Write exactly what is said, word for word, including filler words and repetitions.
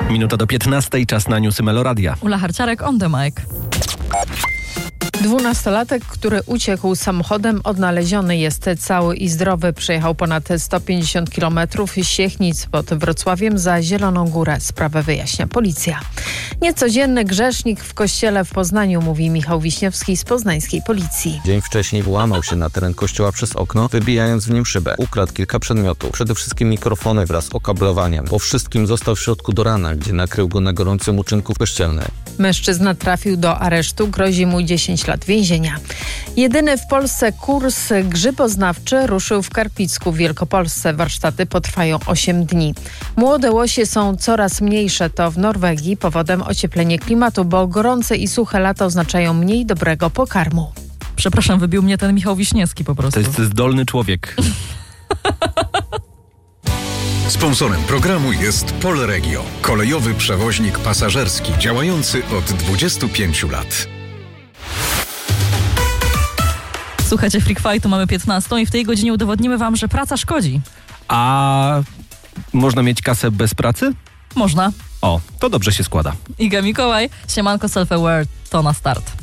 Minuta do piętnastej, czas na newsy Meloradia. Ula Harciarek, on the mic. Dwunastolatek, który uciekł samochodem, odnaleziony jest cały i zdrowy. Przejechał ponad sto pięćdziesiąt kilometrów z Siechnic pod Wrocławiem za Zieloną Górę. Sprawę wyjaśnia policja. Niecodzienny grzesznik w kościele w Poznaniu, mówi Michał Wiśniewski z poznańskiej policji. Dzień wcześniej włamał się na teren kościoła przez okno, wybijając w nim szybę. Ukradł kilka przedmiotów, przede wszystkim mikrofony wraz z okablowaniem. Po wszystkim został w środku do rana, gdzie nakrył go na gorącym uczynku kościelny. Mężczyzna trafił do aresztu, grozi mu dziesięć lat więzienia. Jedyny w Polsce kurs grzyboznawczy ruszył w Karpicku w Wielkopolsce. Warsztaty potrwają osiem dni. Młode łosie są coraz mniejsze. To w Norwegii powodem ocieplenie klimatu, bo gorące i suche lata oznaczają mniej dobrego pokarmu. Przepraszam, wybił mnie ten Michał Wiśniewski po prostu. To jest zdolny człowiek. Sponsorem programu jest Polregio, kolejowy przewoźnik pasażerski działający od dwudziestu pięciu lat. Słuchajcie, Freak Fightu, mamy piętnastą i w tej godzinie udowodnimy wam, że praca szkodzi. A można mieć kasę bez pracy? Można. O, to dobrze się składa. Iga Mikołaj, siemanko Self-Aware, to na start.